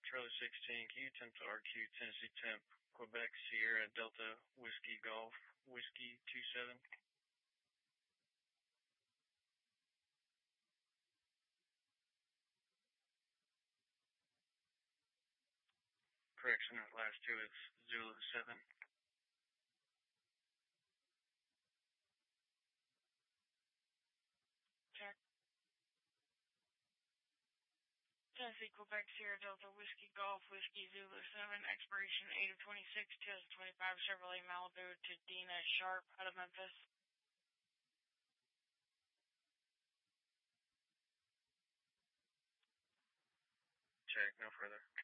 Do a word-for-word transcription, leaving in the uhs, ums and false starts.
Charlie sixteen, can you attempt to R Q Tennessee Temp, Quebec Sierra Delta Whiskey Golf Whiskey two seven? Correction, that last two is Zulu seven. Check. Tennessee, Quebec, Sierra Delta, Whiskey Golf, Whiskey Zulu seven, expiration eight of twenty-six, twenty twenty-five, Chevrolet Malibu to Dina Sharp out of Memphis. Check, no further.